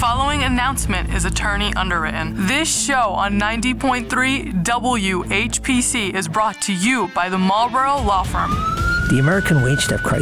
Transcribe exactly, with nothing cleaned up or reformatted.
following announcement is attorney underwritten. This show on ninety point three W H P C is brought to you by the Marlboro Law Firm. The American Wage Theft Crisis